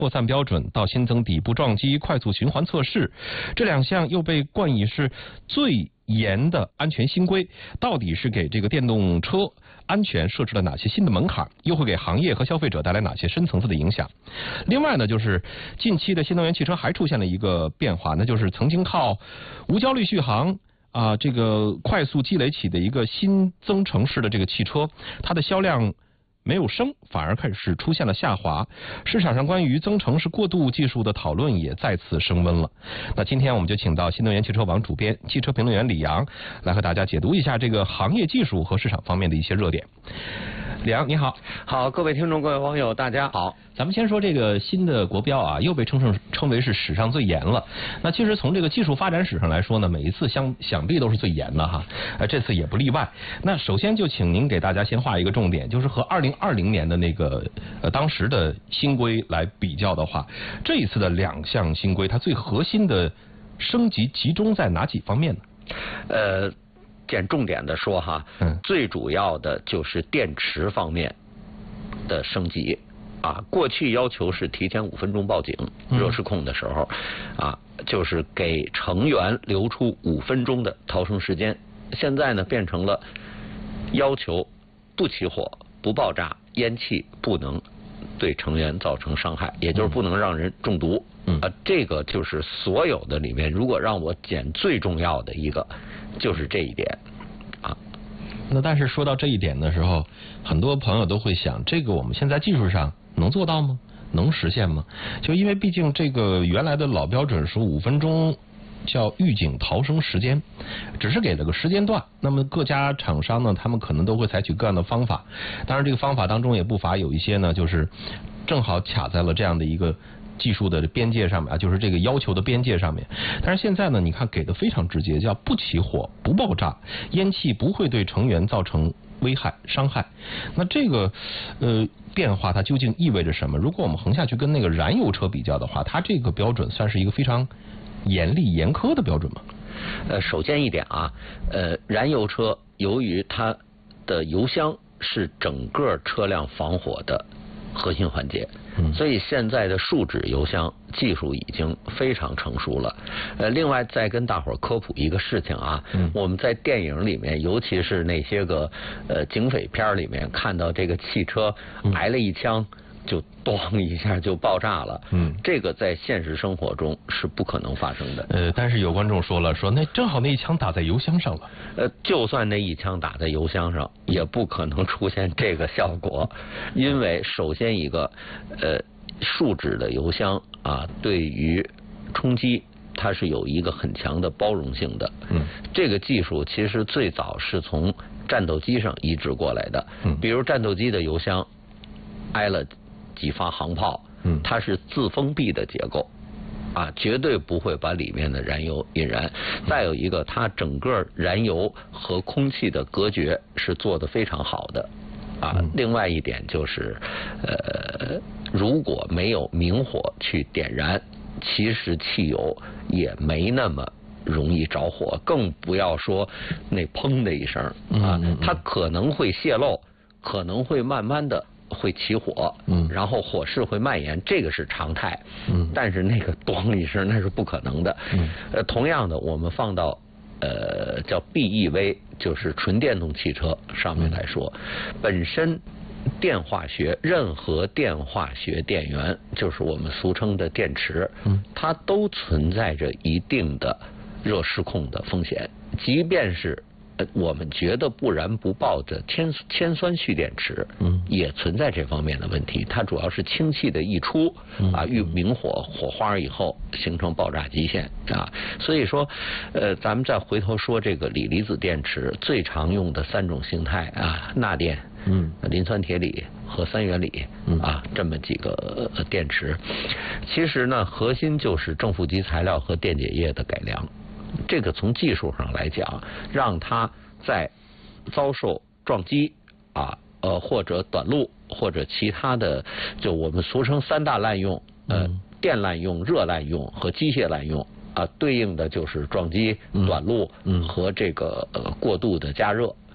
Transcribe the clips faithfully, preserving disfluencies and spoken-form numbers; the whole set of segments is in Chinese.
扩散标准到新增底部撞击快速循环测试，这两项又被冠以是最严的安全新规，到底是给这个电动车安全设置了哪些新的门槛，又会给行业和消费者带来哪些深层次的影响？另外呢，就是近期的新能源汽车还出现了一个变化，那就是曾经靠无焦虑续航啊，这个快速积累起的一个新增程式的这个汽车，它的销量没有升，反而开始出现了下滑。市场上关于增程式过渡技术的讨论也再次升温了。那今天我们就请到新能源汽车网主编、汽车评论员李阳来和大家解读一下这个行业技术和市场方面的一些热点。李阳，你好。 好，各位听众、各位网友，大家好。 咱们先说这个新的国标啊，又被称成称为是史上最严了。那其实从这个技术发展史上来说呢，每一次相想必都是最严的哈，呃，这次也不例外。那首先就请您给大家先画一个重点，就是和二零二零年的那个呃当时的新规来比较的话，这一次的两项新规，它最核心的升级集中在哪几方面呢？ 呃。简重点的说哈，嗯，最主要的就是电池方面的升级啊。过去要求是提前五分钟报警，热失控的时候，啊，就是给成员留出五分钟的逃生时间。现在呢，变成了要求不起火、不爆炸，烟气不能对成员造成伤害，也就是不能让人中毒。嗯啊，这个就是所有的里面，如果让我捡最重要的一个，就是这一点啊。 那但是说到这一点的时候，很多朋友都会想，这个我们现在技术上能做到吗？能实现吗？就因为毕竟这个原来的老标准说五分钟叫预警逃生时间，只是给了个时间段。那么各家厂商呢，他们可能都会采取各样的方法。当然，这个方法当中也不乏有一些呢，就是正好卡在了这样的一个技术的边界上面啊，就是这个要求的边界上面。但是现在呢，你看给的非常直接，叫不起火、不爆炸，烟气不会对成员造成危害、伤害。那这个呃变化它究竟意味着什么？如果我们横下去跟那个燃油车比较的话，它这个标准算是一个非常严厉严苛的标准吗？ 呃，首先一点啊，呃，燃油车由于它的油箱是整个车辆防火的核心环节，嗯，所以现在的树脂油箱技术已经非常成熟了。呃，另外再跟大伙儿科普一个事情啊，嗯，我们在电影里面，尤其是那些个呃警匪片里面看到这个汽车挨了一枪，就咣一下就爆炸了，嗯，这个在现实生活中是不可能发生的。 呃，但是有观众说了，说那正好那一枪打在油箱上了。 呃，就算那一枪打在油箱上，也不可能出现这个效果，因为首先一个，呃，树脂的油箱啊，对于冲击它是有一个很强的包容性的。嗯，这个技术其实最早是从战斗机上移植过来的。嗯，比如战斗机的油箱挨了几发航炮，嗯，它是自封闭的结构，啊，绝对不会把里面的燃油引燃。再有一个，它整个燃油和空气的隔绝是做得非常好的，啊，另外一点就是，呃，如果没有明火去点燃，其实汽油也没那么容易着火，更不要说那砰的一声啊，它可能会泄漏，可能会慢慢的会起火，嗯，然后火势会蔓延，这个是常态，嗯，但是那个咣一声那是不可能的，嗯，呃，同样的，我们放到呃叫 B E V， 就是纯电动汽车上面来说，嗯，本身电化学，任何电化学电源，就是我们俗称的电池，嗯，它都存在着一定的热失控的风险，即便是我们觉得不燃不爆的铅铅酸蓄电池，嗯，也存在这方面的问题。它主要是氢气的溢出，啊，遇明火火花以后形成爆炸极限啊。所以说，呃，咱们再回头说这个锂离子电池最常用的三种形态啊，钠电，嗯，磷酸铁锂和三元锂啊，这么几个电池。其实呢，核心就是正负极材料和电解液的改良。这个从技术上来讲，让它在遭受撞击啊，呃或者短路或者其他的，就我们俗称三大滥用，呃，电滥用、热滥用和机械滥用啊，对应的就是撞击、短路和这个呃过度的加热。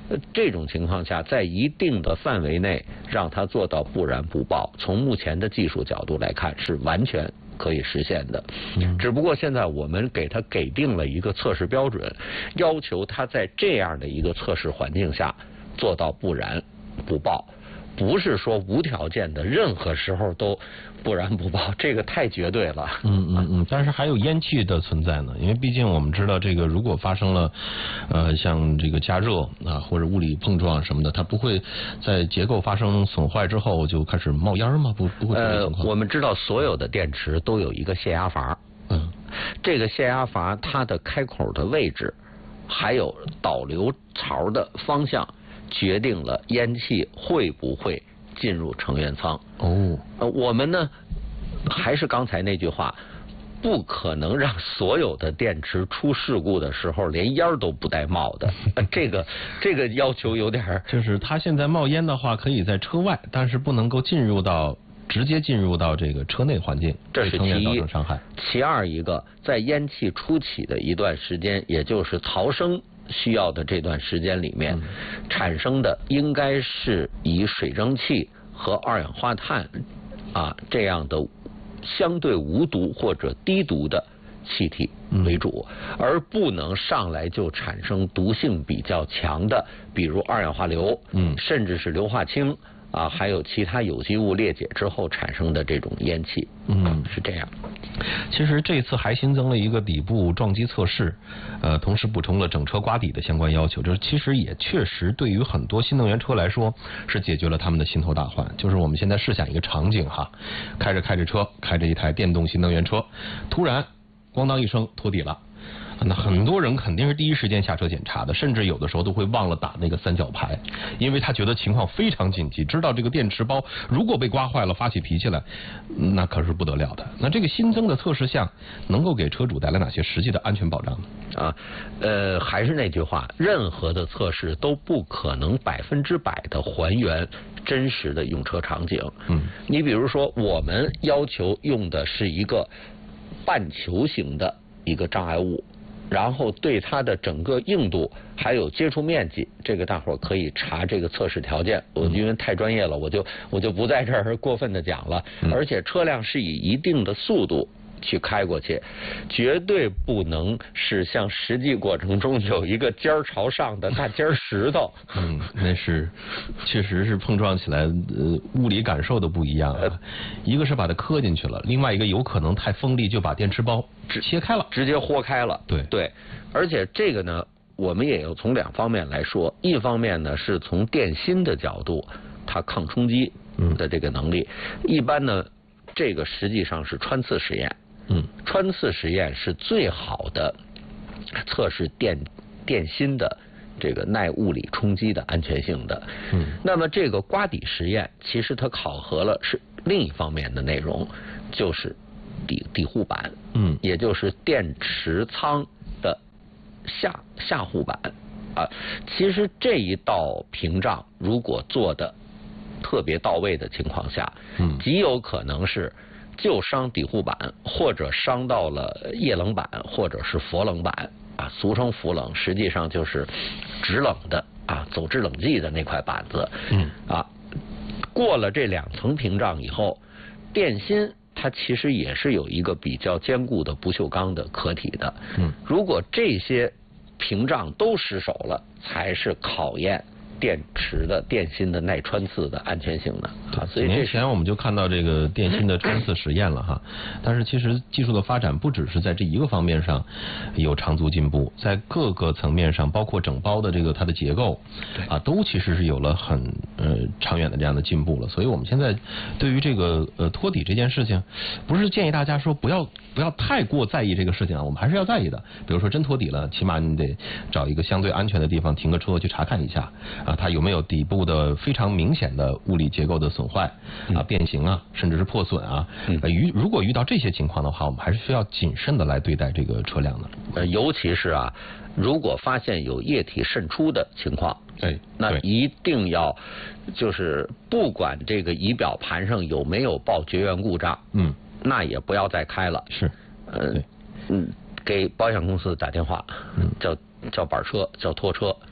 这种情况下，在一定的范围内让它做到不燃不爆，从目前的技术角度来看是完全可以实现的。嗯、只不过现在我们给它给定了一个测试标准，要求它在这样的一个测试环境下做到不燃不爆。不是说无条件的任何时候都不燃不爆，这个太绝对了。 嗯嗯嗯，但是还有烟气的存在呢，因为毕竟我们知道这个如果发生了呃像这个加热啊或者物理碰撞什么的，它不会在结构发生损坏之后就开始冒烟吗？不不会这种情况。 呃，我们知道所有的电池都有一个泄压阀，嗯，这个泄压阀它的开口的位置，还有导流槽的方向，决定了烟气会不会进入成员舱。 哦， 呃，我们呢还是刚才那句话，不可能让所有的电池出事故的时候连烟都不带冒的。呃、这个这个要求有点， 就是它现在冒烟的话，可以在车外，但是不能够进入到直接进入到这个车内环境， 这是其一。 造成伤害。 其二一个，在烟气初起的一段时间，也就是逃生需要的这段时间里面，嗯、产生的应该是以水蒸气和二氧化碳啊这样的相对无毒或者低毒的气体为主，嗯、而不能上来就产生毒性比较强的，比如二氧化硫，嗯，甚至是硫化氢啊，还有其他有机物裂解之后产生的这种烟气，嗯，是这样。 其实这次还新增了一个底部撞击测试，呃，同时补充了整车刮底的相关要求。这其实也确实对于很多新能源车来说是解决了他们的心头大患。就是我们现在试想一个场景哈，开着开着车，开着一台电动新能源车，突然咣当一声脱底了。那很多人肯定是第一时间下车检查的，甚至有的时候都会忘了打那个三角牌，因为他觉得情况非常紧急，知道这个电池包如果被刮坏了发起脾气来，那可是不得了的。那这个新增的测试项能够给车主带来哪些实际的安全保障呢？ 啊，呃，还是那句话，任何的测试都不可能百分之百的还原真实的用车场景。嗯，你比如说，我们要求用的是一个半球形的一个障碍物。然后对它的整个硬度还有接触面积，这个大伙儿可以查这个测试条件。我因为太专业了，我就我就不在这儿过分的讲了。而且车辆是以一定的速度去开过去，绝对不能是像实际过程中有一个尖儿朝上的大尖石头。 嗯，那是确实是碰撞起来，呃，物理感受都不一样啊。呃、一个是把它磕进去了，另外一个有可能太锋利就把电池包切开了， 直接豁开了。 对对， 而且这个呢，我们也有从两方面来说，一方面呢是从电芯的角度，它抗冲击的这个能力，嗯、一般呢，这个实际上是穿刺实验。嗯，穿刺实验是最好的测试电电芯的这个耐物理冲击的安全性的。嗯，那么这个刮底实验其实它考核了是另一方面的内容，就是底底护板，嗯，也就是电池舱的下下护板啊。其实这一道屏障如果做的特别到位的情况下，嗯，极有可能是就伤底护板，或者伤到了液冷板，或者是氟冷板啊，俗称氟冷，实际上就是制冷的啊，走制冷剂的那块板子。嗯啊，过了这两层屏障以后，电芯它其实也是有一个比较坚固的不锈钢的壳体的。嗯，如果这些屏障都失守了，才是考验电池的电芯的耐穿刺的安全性的啊， 所以几年前我们就看到这个电芯的穿刺实验了哈。但是其实技术的发展不只是在这一个方面上有长足进步，在各个层面上，包括整包的这个它的结构啊，都其实是有了很呃长远的这样的进步了。所以我们现在对于这个呃托底这件事情，不是建议大家说不要不要太过在意这个事情啊，我们还是要在意的。比如说真托底了，起码你得找一个相对安全的地方停个车去查看一下。啊，它有没有底部的非常明显的物理结构的损坏啊、变形啊，甚至是破损啊？呃，遇如果遇到这些情况的话，我们还是需要谨慎的来对待这个车辆的。 呃，尤其是啊，如果发现有液体渗出的情况， 哎， 那一定要就是不管这个仪表盘上有没有报绝缘故障，嗯，那也不要再开了。 是， 呃，嗯，给保险公司打电话，嗯，叫叫板车，叫拖车。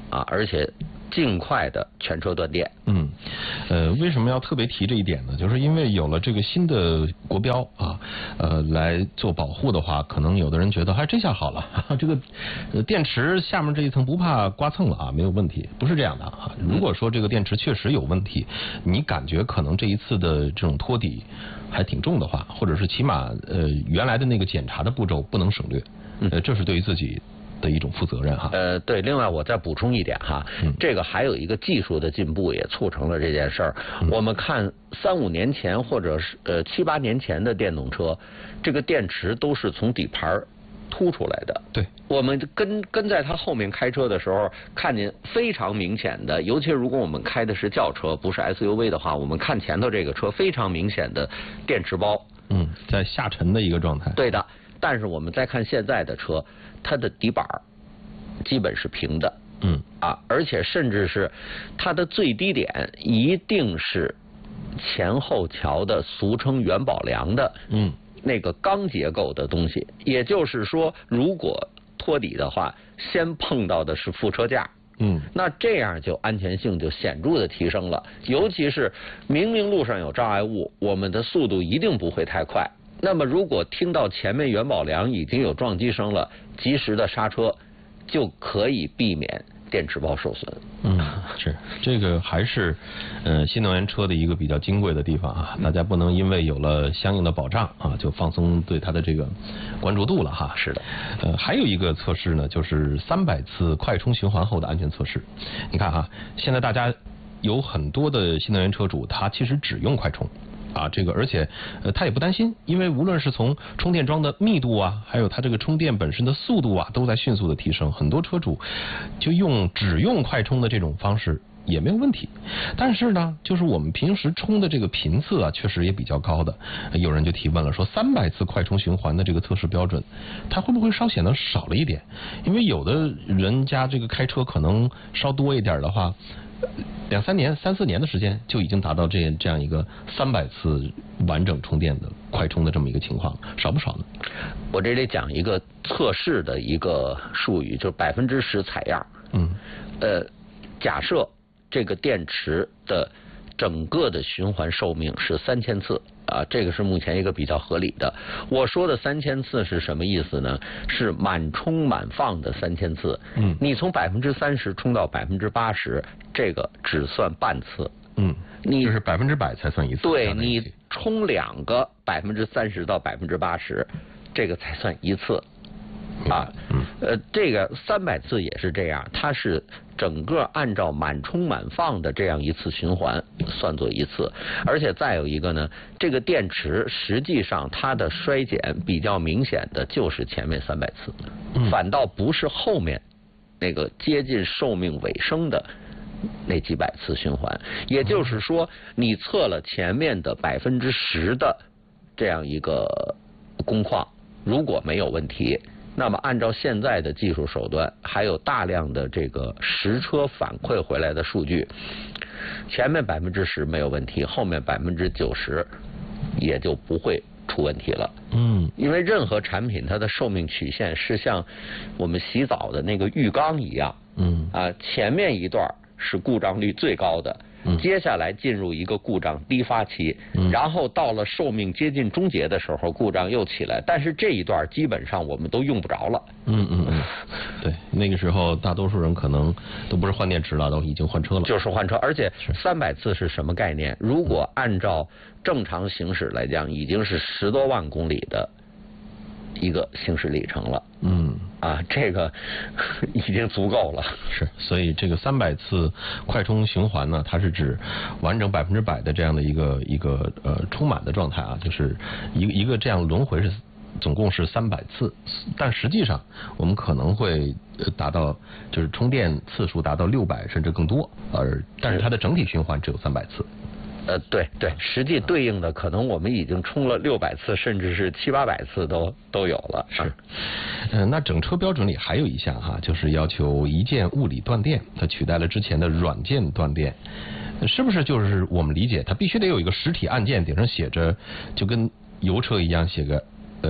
啊，而且尽快的全车断电。 嗯，呃，为什么要特别提这一点呢？就是因为有了这个新的国标啊，呃，来做保护的话，可能有的人觉得，哎，这下好了，哈哈这个呃电池下面这一层不怕刮蹭了啊，没有问题，不是这样的啊。如果说这个电池确实有问题，你感觉可能这一次的这种托底还挺重的话，或者是起码呃原来的那个检查的步骤不能省略，呃，这是对于自己的一种负责任哈。 呃，对，另外我再补充一点哈，嗯、这个还有一个技术的进步也促成了这件事儿。嗯、我们看三五年前或者是呃七八年前的电动车，这个电池都是从底盘凸出来的。 对， 我们跟跟在它后面开车的时候，看见非常明显的，尤其如果我们开的是轿车，不是 S U V 的话，我们看前头这个车非常明显的电池包。 嗯，在下沉的一个状态。 对的，但是我们再看现在的车，它的底板基本是平的。 嗯啊，而且甚至是它的最低点一定是前后桥的俗称元宝梁的。 嗯。 那个钢结构的东西，也就是说，如果托底的话，先碰到的是副车架， 嗯， 那这样就安全性就显著的提升了。尤其是明明路上有障碍物，我们的速度一定不会太快。那么如果听到前面元宝梁已经有撞击声了，及时的刹车，就可以避免电池包受损。 嗯，是这个还是呃新能源车的一个比较金贵的地方啊，大家不能因为有了相应的保障啊，就放松对它的这个关注度了哈。 是的， 呃，还有一个测试呢，就是三百次快充循环后的安全测试。你看哈，现在大家有很多的新能源车主，他其实只用快充。啊，这个而且呃，他也不担心，因为无论是从充电桩的密度啊，还有它这个充电本身的速度啊，都在迅速的提升。很多车主就用只用快充的这种方式也没有问题。但是呢，就是我们平时充的这个频次啊，确实也比较高的。有人就提问了，说三百次快充循环的这个测试标准，它会不会稍显得少了一点？因为有的人家这个开车可能稍多一点的话。两三年、三四年的时间就已经达到这这样一个三百次完整充电的快充的这么一个情况，少不少呢？ 我这里讲一个测试的一个术语，就是百分之十采样。 嗯， 呃，假设这个电池的整个的循环寿命是三千次。啊，这个是目前一个比较合理的。我说的三千次是什么意思呢？是满充满放的三千次。 嗯， 你从百分之三十充到百分之八十，这个只算半次。 嗯， 你就是百分之百才算一次。 对，你充两个百分之三十到百分之八十，这个才算一次。啊， 嗯， 呃，这个三百次也是这样，它是整个按照满充满放的这样一次循环算作一次，而且再有一个呢，这个电池实际上它的衰减比较明显的就是前面三百次， 嗯、 反倒不是后面那个接近寿命尾声的那几百次循环。也就是说，你测了前面的百分之十的这样一个工况，如果没有问题。那么按照现在的技术手段，还有大量的这个实车反馈回来的数据，前面百分之十没有问题，后面百分之九十也就不会出问题了。 嗯， 因为任何产品它的寿命曲线是像我们洗澡的那个浴缸一样。 嗯啊，前面一段是故障率最高的。 嗯、 接下来进入一个故障低发期， 嗯、 然后到了寿命接近终结的时候，故障又起来。但是这一段基本上我们都用不着了。 嗯嗯嗯，对，那个时候大多数人可能都不是换电池了，都已经换车了。 就是换车，而且三百次是什么概念？如果按照正常行驶来讲，已经是十多万公里的一个行驶里程了。 嗯。 啊，这个已经足够了。 是，所以这个三百次快充循环呢，它是指完整百分之百的这样的一个一个呃充满的状态啊，就是一个一个这样轮回是总共是三百次，但实际上我们可能会达到就是充电次数达到六百甚至更多，而但是它的整体循环只有三百次。 呃，对对，实际对应的可能我们已经充了六百次，甚至是七八百次都都有了。 是，呃，那整车标准里还有一项哈，就是要求一键物理断电，它取代了之前的软件断电，是不是就是我们理解它必须得有一个实体按键，顶上写着，就跟油车一样写个呃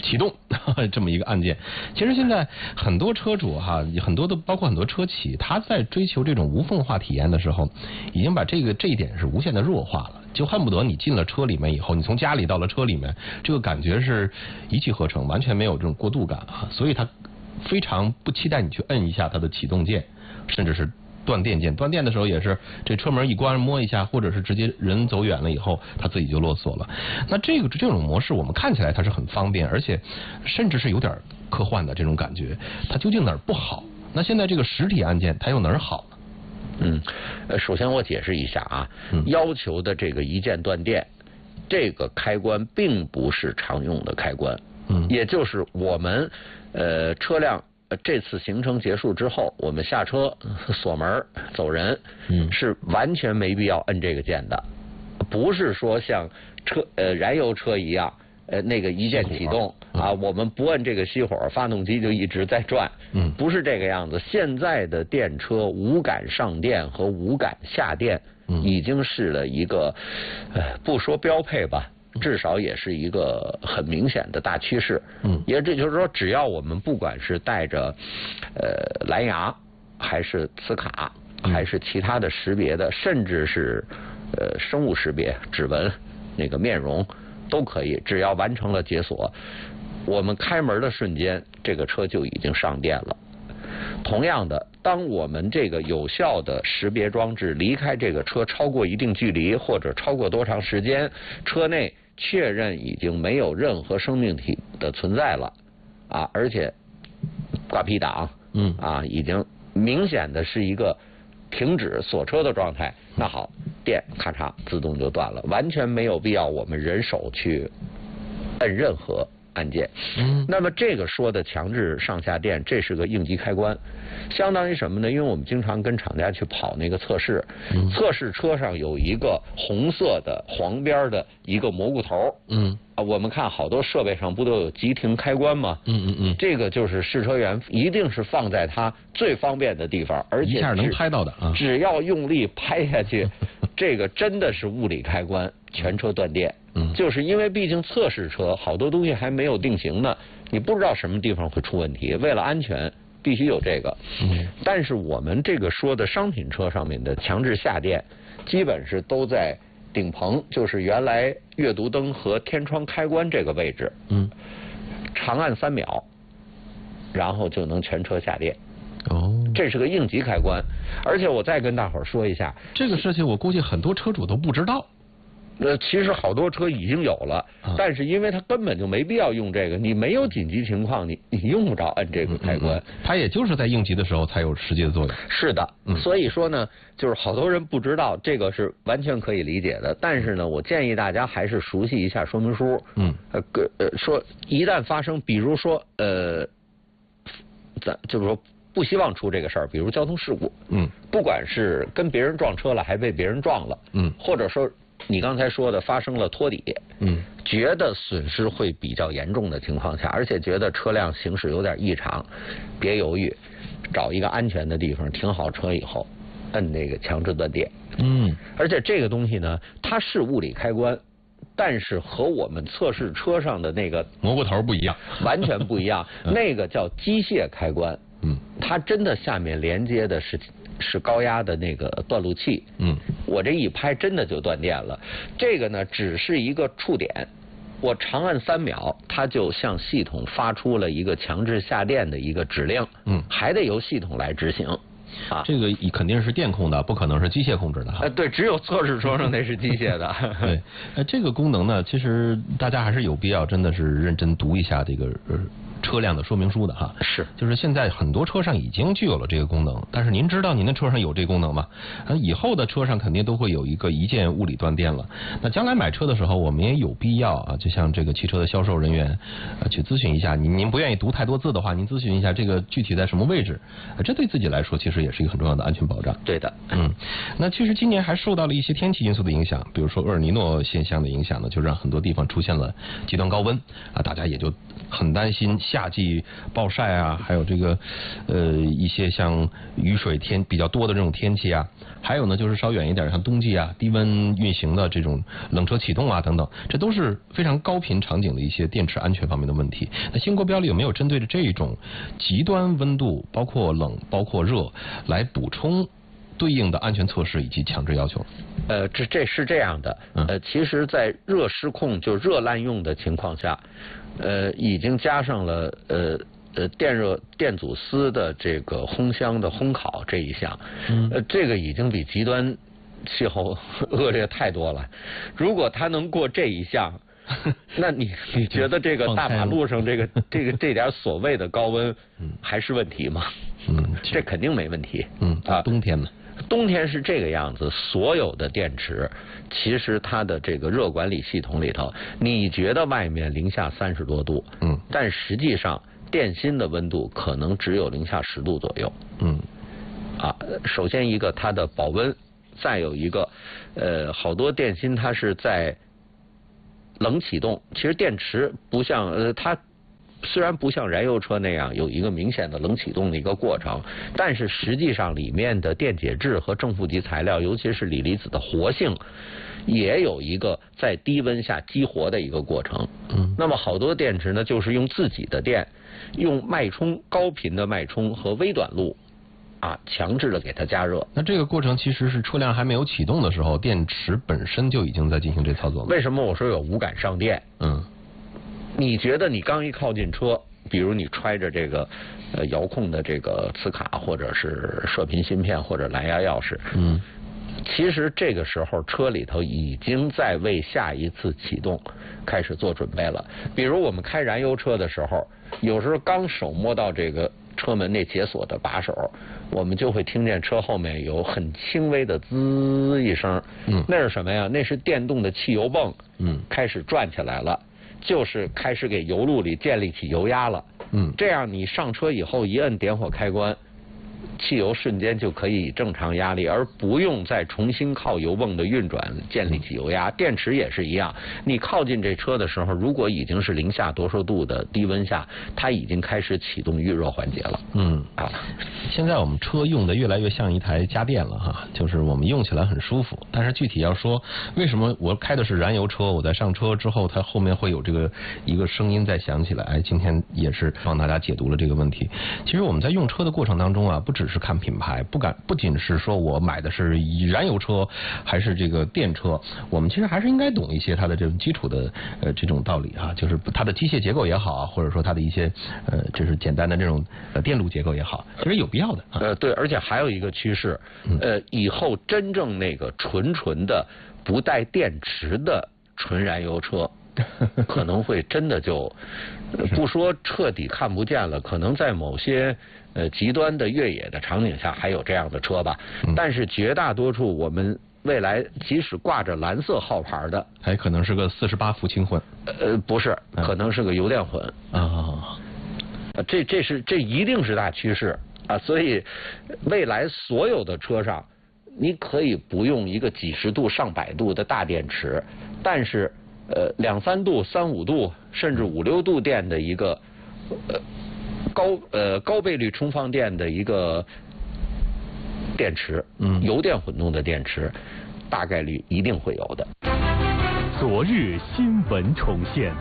启动这么一个按键。其实现在很多车主哈，很多的包括很多车企，他在追求这种无缝化体验的时候，已经把这个这一点是无限的弱化了，就恨不得你进了车里面以后，你从家里到了车里面，这个感觉是一气呵成，完全没有这种过渡感啊，所以他非常不期待你去摁一下它的启动键，甚至是断电键。断电的时候也是这车门一关摸一下，或者是直接人走远了以后它自己就落锁了。那这个这种模式我们看起来它是很方便，而且甚至是有点科幻的这种感觉，它究竟哪儿不好？那现在这个实体按键它又哪儿好呢？ 嗯，呃，首先我解释一下啊，嗯、要求的这个一键断电，这个开关并不是常用的开关，嗯，也就是我们呃车辆。这次行程结束之后，我们下车锁门走人，嗯，是完全没必要摁这个键的，不是说像车呃燃油车一样，呃那个一键启动啊，我们不摁这个熄火，发动机就一直在转，嗯，不是这个样子。现在的电车无感上电和无感下电，已经是了一个，呃，不说标配吧。至少也是一个很明显的大趋势，嗯，也这就是说，只要我们不管是带着呃蓝牙，还是磁卡，还是其他的识别的，甚至是呃生物识别、指纹、那个面容都可以，只要完成了解锁，我们开门的瞬间，这个车就已经上电了。同样的，当我们这个有效的识别装置离开这个车超过一定距离，或者超过多长时间，车内确认已经没有任何生命体的存在了，啊，而且挂 P 档，嗯，啊，已经明显的是一个停止锁车的状态。那好，电咔嚓自动就断了，完全没有必要我们人手去摁任何按键。嗯，那么这个说的强制上下电，这是个应急开关，相当于什么呢？因为我们经常跟厂家去跑那个测试，嗯、测试车上有一个红色的黄边的一个蘑菇头，嗯，啊，我们看好多设备上不都有急停开关吗？嗯嗯嗯，这个就是试车员一定是放在它最方便的地方，而且一下能拍到的啊， 只要用力拍下去，这个真的是物理开关，全车断电。嗯，就是因为毕竟测试车好多东西还没有定型呢，你不知道什么地方会出问题，为了安全必须有这个。嗯，但是我们这个说的商品车上面的强制下电，基本是都在顶棚，就是原来阅读灯和天窗开关这个位置。嗯，长按三秒，然后就能全车下电。哦，这是个应急开关，而且我再跟大伙儿说一下， 这个事情我估计很多车主都不知道。 呃，其实好多车已经有了，啊、但是因为它根本就没必要用这个，你没有紧急情况，你你用不着按这个开关，嗯嗯、 它也就是在应急的时候才有实际的作用。 是的，嗯、所以说呢，就是好多人不知道这个是完全可以理解的，但是呢，我建议大家还是熟悉一下说明书。嗯，呃，呃，说一旦发生，比如说呃，咱就是说。不希望出这个事儿，比如交通事故，嗯，不管是跟别人撞车了，还被别人撞了，嗯，或者说你刚才说的发生了托底，嗯，觉得损失会比较严重的情况下，而且觉得车辆行驶有点异常，别犹豫，找一个安全的地方停好车以后，摁那个强制断电，嗯，而且这个东西呢，它是物理开关。但是和我们测试车上的那个蘑菇头不一样， 完全不一样。那个叫机械开关，嗯，它真的下面连接的是是高压的那个断路器，嗯，我这一拍真的就断电了。这个呢，只是一个触点，我长按三秒，它就向系统发出了一个强制下电的一个指令，嗯，还得由系统来执行。 啊，这个肯定是电控的，不可能是机械控制的哈。 呃，对，只有测试车上那是机械的。 对，呃，这个功能呢，其实大家还是有必要真的是认真读一下这个呃车辆的说明书的哈。 是， 就是现在很多车上已经具有了这个功能，但是您知道您的车上有这个功能吗？呃，以后的车上肯定都会有一个一键物理断电了。那将来买车的时候，我们也有必要啊，就像这个汽车的销售人员呃去咨询一下，您您不愿意读太多字的话，您咨询一下这个具体在什么位置，呃，这对自己来说其实也是一个很重要的安全保障。 对的， 嗯，那其实今年还受到了一些天气因素的影响，比如说厄尔尼诺现象的影响呢，就让很多地方出现了极端高温啊，大家也就很担心下夏季暴晒啊，还有这个呃一些像雨水天比较多的这种天气啊，还有呢就是稍远一点像冬季啊低温运行的这种冷车启动啊等等，这都是非常高频场景的一些电池安全方面的问题。那新国标里有没有针对着这种极端温度，包括冷包括热，来补充对应的安全措施以及强制要求？ 呃，这这是这样的，呃，其实，在热失控就热滥用的情况下，呃，已经加上了呃呃电热电阻丝的这个烘箱的烘烤这一项，嗯，呃，这个已经比极端气候恶劣太多了。如果它能过这一项，那你你觉得这个大马路上这个这个这点所谓的高温还是问题吗？嗯，这肯定没问题。 嗯啊，冬天呢？ 冬天是这个样子，所有的电池其实它的这个热管理系统里头，你觉得外面零下三十多度，嗯，但实际上电芯的温度可能只有零下十度左右。嗯，啊，首先一个它的保温，再有一个，呃，好多电芯它是在冷启动，其实电池不像呃它。虽然不像燃油车那样有一个明显的冷启动的一个过程，但是实际上里面的电解质和正负极材料，尤其是锂离子的活性，也有一个在低温下激活的一个过程。嗯，那么好多电池呢，就是用自己的电，用脉冲高频的脉冲和微短路啊，强制的给它加热。 那这个过程其实是车辆还没有启动的时候，电池本身就已经在进行这操作了。 为什么我说有无感上电？嗯。你觉得你刚一靠近车，比如你揣着这个呃遥控的这个磁卡，或者是射频芯片，或者蓝牙钥匙，嗯，其实这个时候车里头已经在为下一次启动开始做准备了。比如我们开燃油车的时候，有时候刚手摸到这个车门那解锁的把手，我们就会听见车后面有很轻微的滋一声，嗯，那是什么呀？那是电动的汽油泵，嗯，开始转起来了。就是开始给油路里建立起油压了，嗯，这样你上车以后一摁点火开关，汽油瞬间就可以以正常压力，而不用再重新靠油泵的运转建立起油压。电池也是一样，你靠近这车的时候，如果已经是零下多少度的低温下，它已经开始启动预热环节了。嗯啊， 现在我们车用的越来越像一台家电了哈，就是我们用起来很舒服。但是具体要说，为什么我开的是燃油车，我在上车之后，它后面会有这个一个声音在响起来？哎，今天也是帮大家解读了这个问题。其实我们在用车的过程当中啊，不只是看品牌，不敢不仅是说我买的是燃油车还是这个电车，我们其实还是应该懂一些它的这种基础的呃这种道理啊，就是它的机械结构也好啊，或者说它的一些呃就是简单的这种呃电路结构也好，其实有必要的。啊、 呃，对，而且还有一个趋势，呃，以后真正那个纯纯的不带电池的纯燃油车。可能会真的就不说彻底看不见了，可能在某些呃极端的越野的场景下还有这样的车吧，嗯、但是绝大多数我们未来即使挂着蓝色号牌的， 还可能是个四十八伏轻混， 呃不是，可能是个油电混啊，嗯、这这是这一定是大趋势啊，所以未来所有的车上，你可以不用一个几十度上百度的大电池，但是。呃，两三度、三五度，甚至五六度电的一个呃高呃高倍率充放电的一个电池，嗯，油电混动的电池，大概率一定会有的。 昨日新闻重现，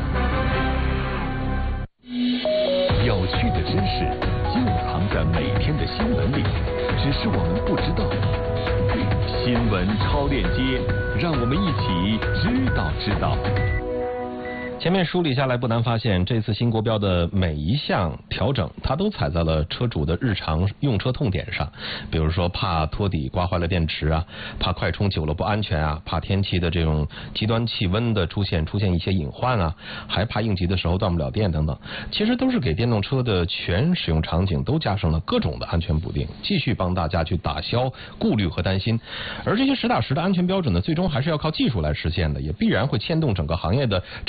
有趣的知识就藏在每天的新闻里，只是我们不知道。新闻超链接，让我们一起知道知道。 前面梳理下来，不难发现，这次新国标的每一项调整，它都踩在了车主的日常用车痛点上。比如说，怕托底刮坏了电池啊，怕快充久了不安全啊，怕天气的这种极端气温的出现出现一些隐患啊，还怕应急的时候断不了电等等。其实都是给电动车的全使用场景都加上了各种的安全补丁，继续帮大家去打消顾虑和担心。而这些实打实的安全标准呢，最终还是要靠技术来实现的，也必然会牵动整个行业的成本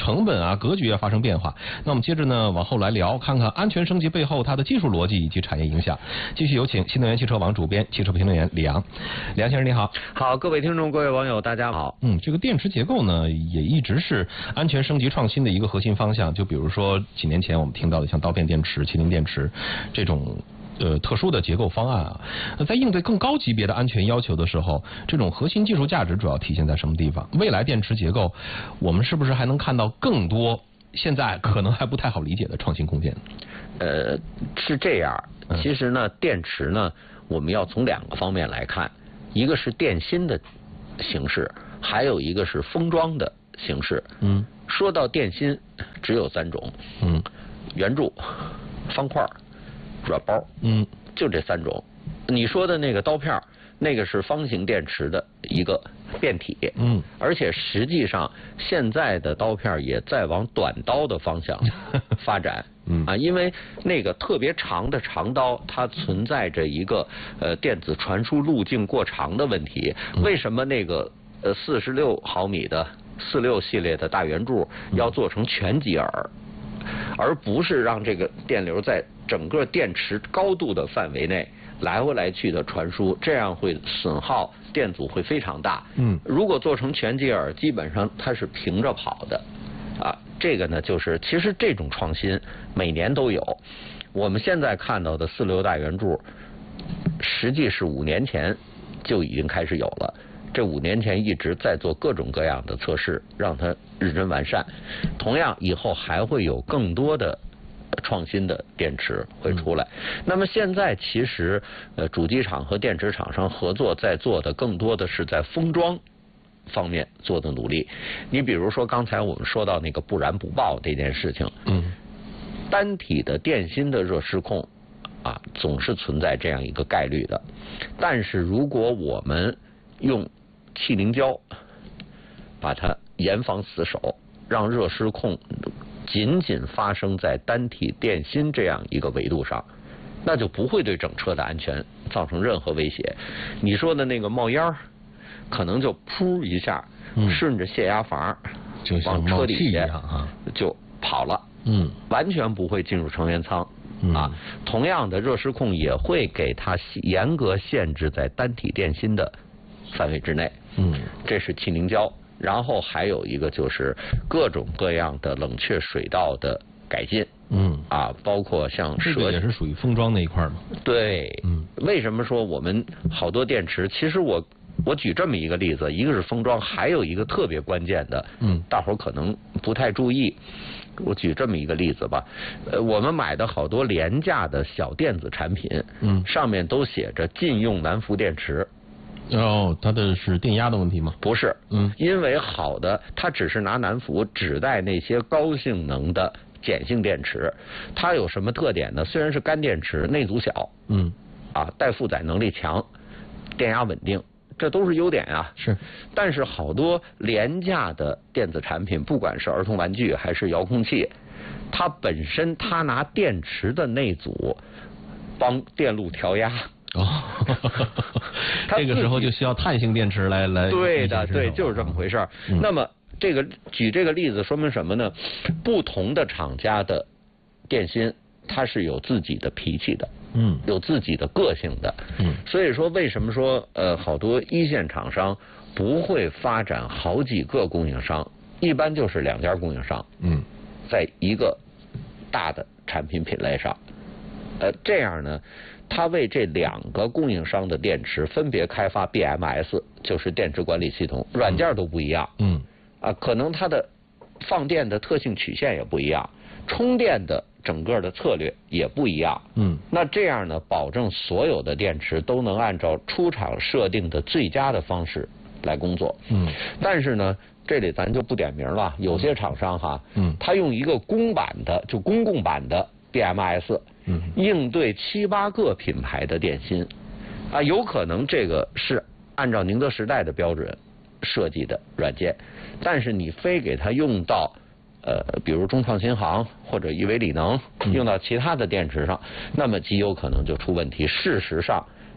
啊、格局啊发生变化。那我们接着呢往后来聊，看看安全升级背后它的技术逻辑以及产业影响。继续有请新能源汽车网主编、汽车评论员李阳。李阳先生你好。 好，各位听众、各位网友，大家好。 嗯，这个电池结构呢，也一直是安全升级创新的一个核心方向。就比如说几年前我们听到的像刀片电池、麒麟电池这种呃特殊的结构方案啊，那在应对更高级别的安全要求的时候，这种核心技术价值主要体现在什么地方？未来电池结构，我们是不是还能看到更多现在可能还不太好理解的创新空间？ 呃，是这样。其实呢，电池呢，我们要从两个方面来看，一个是电芯的形式，还有一个是封装的形式。嗯，说到电芯，只有三种。嗯，圆柱、方块、软包。嗯，就这三种。你说的那个刀片，那个是方形电池的一个变体。嗯，而且实际上现在的刀片也在往短刀的方向发展。嗯啊，因为那个特别长的长刀，它存在着一个呃电子传输路径过长的问题。为什么那个呃四十六毫米的四六系列的大圆柱要做成全极耳，而不是让这个电流在整个电池高度的范围内来回来去的传输，这样会损耗电阻会非常大。嗯，如果做成全极耳，基本上它是平着跑的。啊，这个呢，就是其实这种创新每年都有。我们现在看到的四流大圆柱，实际是五年前就已经开始有了。这五年前一直在做各种各样的测试，让它日臻完善。同样，以后还会有更多的创新的电池会出来。嗯、那么现在其实呃，主机厂和电池厂商合作在做的更多的是在封装方面做的努力。你比如说刚才我们说到那个不燃不爆这件事情，嗯，单体的电芯的热失控啊，总是存在这样一个概率的。但是如果我们用气凝胶把它严防死守，让热失控仅仅发生在单体电芯这样一个维度上，那就不会对整车的安全造成任何威胁。你说的那个冒烟儿，可能就噗一下，嗯、顺着泄压阀就往车底下啊就跑了，嗯，完全不会进入成员舱。嗯、啊，同样的热失控也会给它严格限制在单体电芯的范围之内。嗯，这是气凝胶。然后还有一个就是各种各样的冷却水道的改进。嗯啊，包括像这个也是属于封装那一块嘛。 对，嗯，为什么说我们好多电池？其实我我举这么一个例子，一个是封装，还有一个特别关键的，嗯，大伙儿可能不太注意。我举这么一个例子吧，呃，我们买的好多廉价的小电子产品，嗯，上面都写着禁用南孚电池。 哦，它的是电压的问题吗？ 不是，嗯，因为好的，它只是拿南孚指代那些高性能的碱性电池。它有什么特点呢？虽然是干电池，内阻小，嗯，啊，待负载能力强，电压稳定，这都是优点啊。 是， 但是好多廉价的电子产品，不管是儿童玩具还是遥控器，它本身它拿电池的内阻帮电路调压。哦， 这个时候就需要碳性电池来来。 对的，对，就是这么回事儿。嗯、那么这个举这个例子说明什么呢？不同的厂家的电芯，它是有自己的脾气的，嗯，有自己的个性的，嗯。所以说，为什么说呃好多一线厂商不会发展好几个供应商，一般就是两家供应商，嗯，在一个大的产品品类上，呃，这样呢。他为这两个供应商的电池分别开发 B M S， 就是电池管理系统，软件都不一样。嗯，啊，可能它的放电的特性曲线也不一样，充电的整个的策略也不一样。嗯，那这样呢，保证所有的电池都能按照出厂设定的最佳的方式来工作。嗯，但是呢，这里咱就不点名了，有些厂商哈，嗯，他用一个公版的，就公共版的 B M S。嗯，应对七八个品牌的电芯，啊，有可能这个是按照宁德时代的标准设计的软件，但是你非给它用到呃，比如中创新航或者亿维锂能，用到其他的电池上，那么极有可能就出问题。事实上，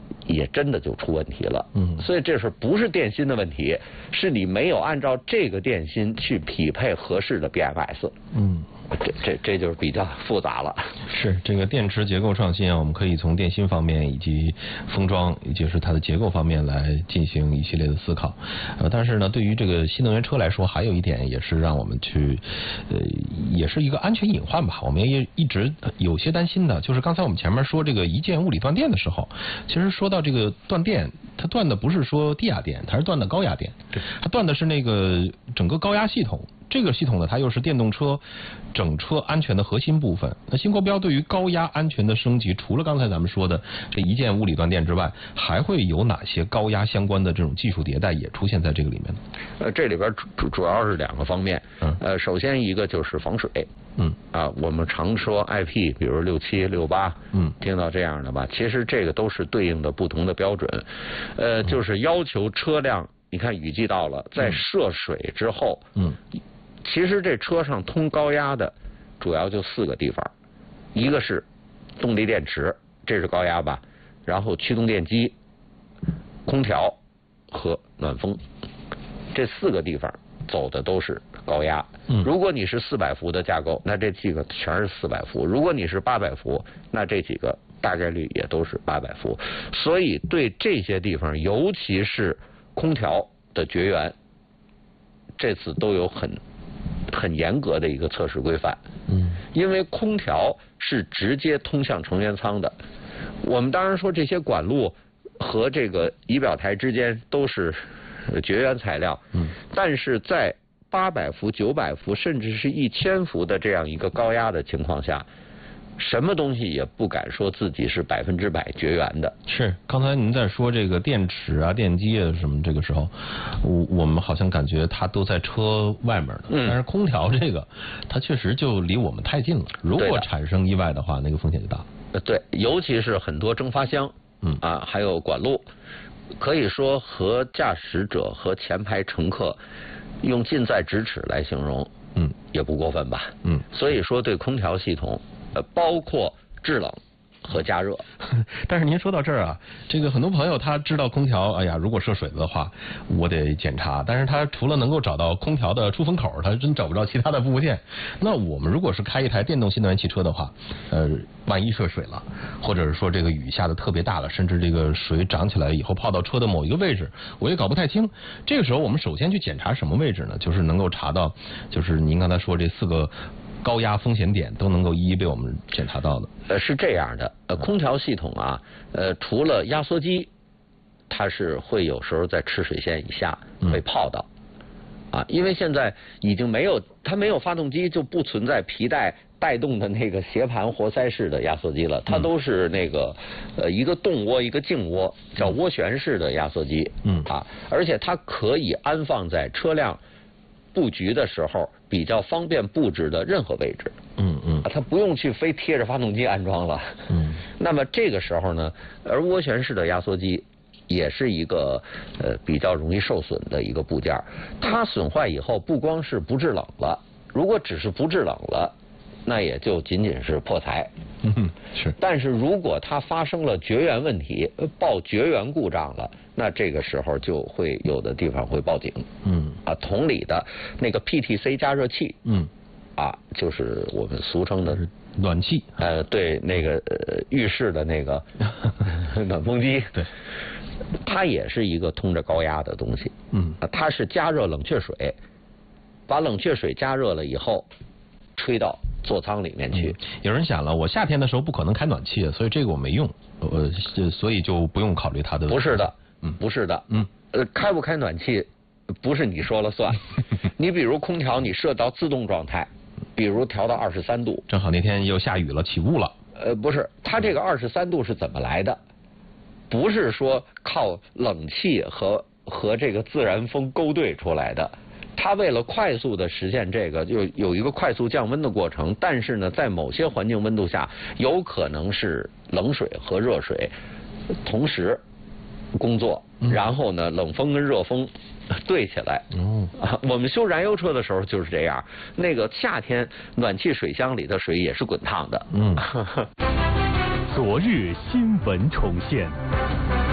也真的就出问题了。 嗯， 所以这是不是电芯的问题，是你没有按照这个电芯去匹配合适的 B M S。 嗯。 这这这就是比较复杂了。 是这个电池结构创新啊，我们可以从电芯方面以及封装，也就是它的结构方面来进行一系列的思考。呃，但是呢，对于这个新能源车来说，还有一点也是让我们去，呃，也是一个安全隐患吧。我们也一直有些担心的，就是刚才我们前面说这个一键物理断电的时候，其实说到这个断电，它断的不是说低压电，它是断的高压电，它断的是那个整个高压系统。这个系统呢，它又是电动车整车安全的核心部分。那新国标对于高压安全的升级，除了刚才咱们说的这一键物理断电之外，还会有哪些高压相关的这种技术迭代也出现在这个里面呢？ 呃，这里边主主要是两个方面。嗯。呃，首先一个就是防水。 嗯。 啊，我们常说 I P， 比如六七、六八，嗯，听到这样的吧？其实这个都是对应的不同的标准。呃，就是要求车辆，你看雨季到了，在涉水之后，嗯。其实这车上通高压的主要就四个地方，一个是动力电池，这是高压吧，然后驱动电机、空调和暖风，这四个地方走的都是高压。如果你是四百伏的架构，那这几个全是四百伏；如果你是八百伏，那这几个大概率也都是八百伏。所以对这些地方，尤其是空调的绝缘，这次都有很很严格的一个测试规范。嗯，因为空调是直接通向成员舱的。我们当然说这些管路和这个仪表台之间都是绝缘材料。嗯，但是在八百伏、九百伏，甚至是一千伏的这样一个高压的情况下，什么东西也不敢说自己是百分之百绝缘的。 是，刚才您在说这个电池啊、电机啊什么，这个时候，我我们好像感觉它都在车外面呢。嗯。但是空调这个，它确实就离我们太近了。如果产生意外的话，那个风险就大。 呃，对，尤其是很多蒸发箱，嗯啊，还有管路，可以说和驾驶者和前排乘客用近在咫尺来形容，嗯，也不过分吧。嗯。所以说，对空调系统。呃，包括制冷和加热。 但是您说到这儿啊，这个很多朋友他知道空调，哎呀，如果涉水了的话，我得检查。但是他除了能够找到空调的出风口，他真找不着其他的部件。那我们如果是开一台电动新能源汽车的话，呃，万一涉水了，或者是说这个雨下的特别大了，甚至这个水涨起来以后泡到车的某一个位置，我也搞不太清。这个时候我们首先去检查什么位置呢？就是能够查到，就是您刚才说这四个高压风险点都能够一一被我们检查到的。 呃，是这样的，呃，空调系统啊，呃，除了压缩机，它是会有时候在吃水线以下被泡到，嗯、啊，因为现在已经没有它没有发动机，就不存在皮带带动的那个斜盘活塞式的压缩机了，它都是那个呃一个动涡一个静涡，叫涡旋式的压缩机，嗯啊，而且它可以安放在车辆布局的时候比较方便布置的任何位置，嗯嗯，它不用去非贴着发动机安装了，嗯。那么这个时候呢，而涡旋式的压缩机也是一个呃比较容易受损的一个部件，它损坏以后不光是不制冷了，如果只是不制冷了，那也就仅仅是破财， 嗯是。 但是如果它发生了绝缘问题，报绝缘故障了，那这个时候就会有的地方会报警，嗯啊，同理的那个 P T C 加热器，嗯啊，就是我们俗称的暖气， 呃，对，那个呃浴室的那个暖风机， 对， 它也是一个通着高压的东西，嗯，它是加热冷却水，把冷却水加热了以后吹到座舱里面去。 嗯、有人想了，我夏天的时候不可能开暖气，所以这个我没用，呃，所以就不用考虑它的。 不是的，嗯，不是的，嗯，呃，开不开暖气不是你说了算。你比如空调，你设到自动状态，比如调到二十三度， 正好那天又下雨了，起雾了。 呃，不是，它这个二十三度是怎么来的？不是说靠冷气和和这个自然风勾兑出来的。它为了快速的实现这个，就有一个快速降温的过程，但是呢，在某些环境温度下，有可能是冷水和热水同时工作，嗯、然后呢，冷风跟热风对起来。哦、啊，我们修燃油车的时候就是这样，那个夏天暖气水箱里的水也是滚烫的。嗯。 昨日新闻重现。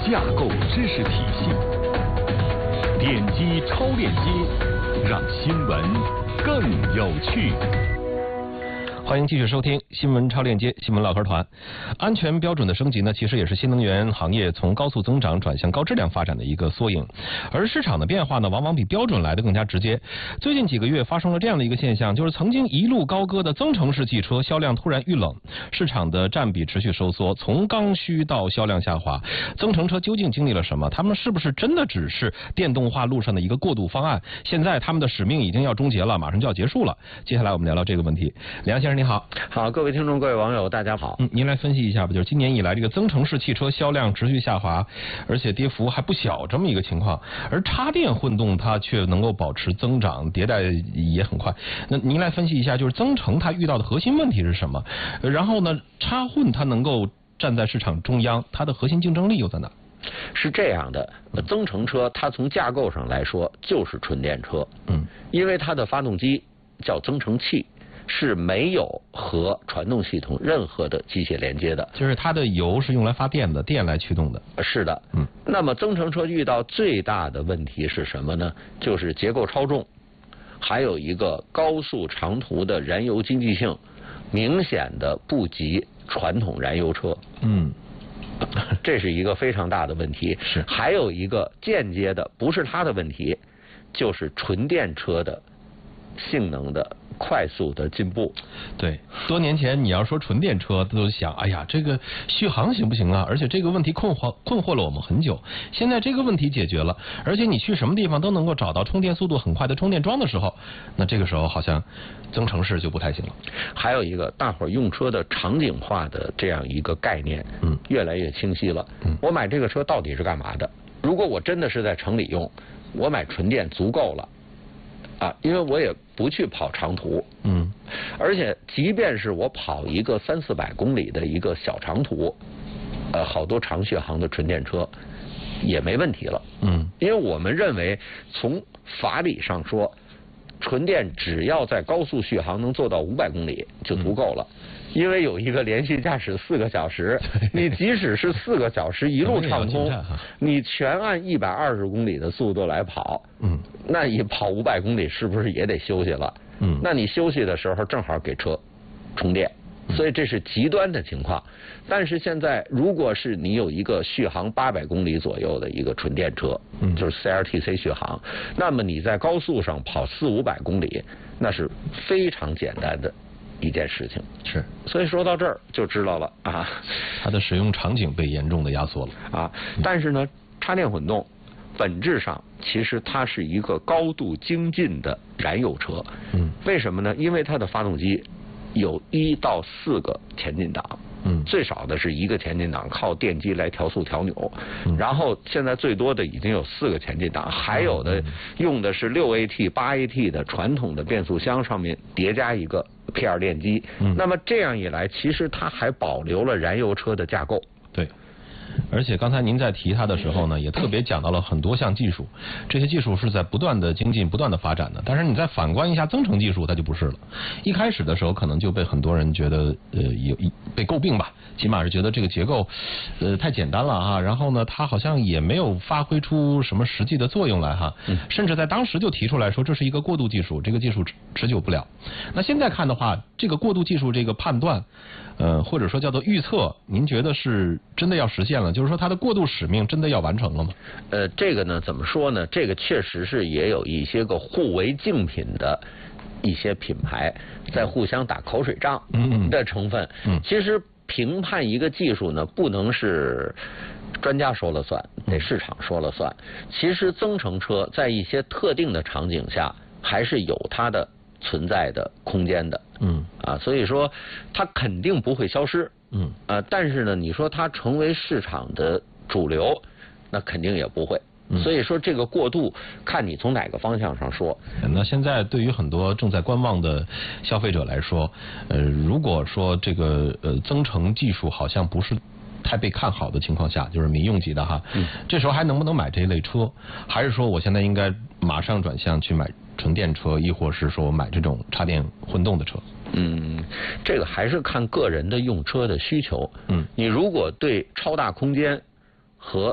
架构知识体系。点击超链接，让新闻更有趣。 欢迎继续收听新闻超链接新闻唠嗑团。安全标准的升级呢，其实也是新能源行业从高速增长转向高质量发展的一个缩影。而市场的变化呢，往往比标准来得更加直接。最近几个月发生了这样的一个现象，就是曾经一路高歌的增程式汽车销量突然遇冷，市场的占比持续收缩，从刚需到销量下滑。增程车究竟经历了什么？他们是不是真的只是电动化路上的一个过渡方案？现在他们的使命已经要终结了，马上就要结束了。接下来我们聊聊这个问题。梁先生你好。 好，各位听众各位网友大家好。 嗯，您来分析一下吧，就是今年以来这个增程式汽车销量持续下滑，而且跌幅还不小这么一个情况，而插电混动它却能够保持增长，迭代也很快。那您来分析一下，就是增程它遇到的核心问题是什么？然后呢，插混它能够站在市场中央，它的核心竞争力又在哪？ 是这样的，增程车它从架构上来说就是纯电车， 嗯， 因为它的发动机叫增程器，是没有和传动系统任何的机械连接的， 就是它的油是用来发电的，电来驱动的。 是的， 嗯。 那么增程车遇到最大的问题是什么呢？就是结构超重，还有一个高速长途的燃油经济性明显的不及传统燃油车。 嗯。 这是一个非常大的问题。 是。还有一个间接的，不是它的问题，就是纯电车的性能的快速的进步。 对，多年前你要说纯电车，都想，哎呀，这个续航行不行啊？而且这个问题困惑困惑了我们很久。现在这个问题解决了，而且你去什么地方都能够找到充电速度很快的充电桩的时候，那这个时候好像增程式就不太行了。 还有一个，大伙儿用车的场景化的这样一个概念， 嗯， 越来越清晰了。 嗯， 我买这个车到底是干嘛的？如果我真的是在城里用，我买纯电足够了。啊，因为我也不去跑长途， 嗯， 而且即便是我跑一个三四百公里的一个小长途，呃，好多长续航的纯电车也没问题了， 嗯， 因为我们认为从法理上说，纯电只要在高速续航能做到五百公里就足够了。嗯，因为有一个连续驾驶四个小时，你即使是四个小时一路畅通，你全按一百二十公里的速度来跑， 嗯， 那你跑五百公里是不是也得休息了？ 嗯， 那你休息的时候正好给车充电，所以这是极端的情况。但是现在，如果是你有一个续航八百公里左右的一个纯电车， 嗯， 就是 C L T C 续航，那么你在高速上跑四五百公里，那是非常简单的一件事情。 是， 所以说到这儿就知道了啊， 它的使用场景被严重的压缩了啊。但是呢，插电混动本质上其实它是一个高度精进的燃油车。 嗯， 为什么呢？因为它的发动机有一到四个前进档。 嗯， 最少的是一个前进档靠电机来调速调扭， 嗯， 然后现在最多的已经有四个前进档，还有的用的是六 A T、八 A T 的传统的变速箱上面叠加一个 P 二 电机。 嗯， 那么这样一来，其实它还保留了燃油车的架构。 对。而且刚才您在提它的时候呢，也特别讲到了很多项技术，这些技术是在不断的精进、不断的发展的。但是你再反观一下增程技术，它就不是了。一开始的时候，可能就被很多人觉得呃有被诟病吧，起码是觉得这个结构呃太简单了啊。然后呢，它好像也没有发挥出什么实际的作用来哈。 嗯， 甚至在当时就提出来说这是一个过渡技术，这个技术持持久不了。那现在看的话，这个过渡技术这个判断。呃，或者说叫做预测，您觉得是真的要实现了？就是说它的过渡使命真的要完成了吗？ 呃，这个呢，怎么说呢？这个确实是也有一些个互为竞品的一些品牌在互相打口水仗的成分。 嗯， 其实评判一个技术呢，不能是专家说了算，得市场说了算。其实增程车在一些特定的场景下，还是有它的存在的空间的。 嗯啊，所以说它肯定不会消失。 嗯啊，但是呢，你说它成为市场的主流，那肯定也不会。 嗯， 所以说这个过渡，看你从哪个方向上说。 那现在对于很多正在观望的消费者来说，呃，如果说这个呃增程技术好像不是太被看好的情况下，就是民用级的哈， 嗯， 这时候还能不能买这一类车？还是说我现在应该马上转向去买纯电车，亦或是说买这种插电混动的车？ 嗯，这个还是看个人的用车的需求。 嗯， 你如果对超大空间和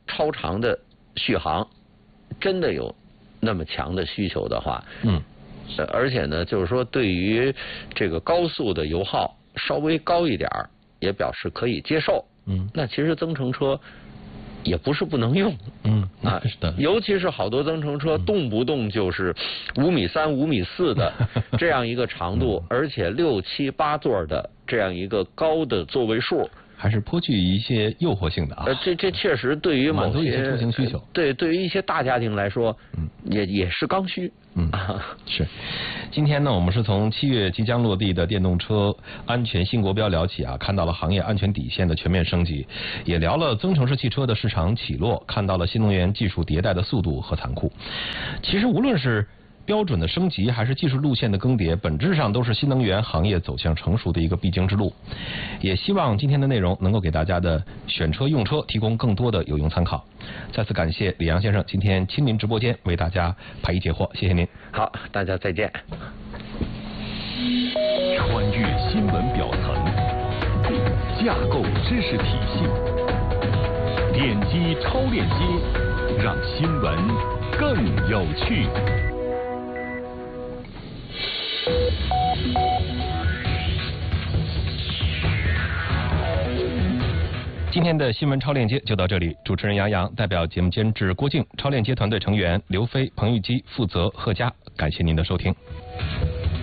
超长的续航真的有那么强的需求的话， 嗯， 呃，而且呢，就是说对于这个高速的油耗稍微高一点儿，也表示可以接受。 嗯， 那其实增程车也不是不能用。 嗯啊， 是的， 尤其是好多增程车动不动就是五米三、五米四的这样一个长度，而且六七八座的这样一个高的座位数。 还是颇具一些诱惑性的啊。 呃，这这确实对于某些满足一些出行需求， 对，对于一些大家庭来说， 嗯， 也也是刚需。 嗯，是。今天呢，我们是从七月即将落地的电动车安全新国标聊起啊，看到了行业安全底线的全面升级，也聊了增程式汽车的市场起落，看到了新能源技术迭代的速度和残酷。其实无论是标准的升级还是技术路线的更迭，本质上都是新能源行业走向成熟的一个必经之路。也希望今天的内容能够给大家的选车用车提供更多的有用参考。再次感谢李阳先生今天亲临直播间为大家排疑解惑，谢谢您。 好，大家再见。 穿越新闻表层，架构知识体系，点击超链接，让新闻更有趣。 今天的新闻超链接就到这里，主持人杨洋代表节目监制郭靖、超链接团队成员刘飞、彭玉基负责贺佳，感谢您的收听。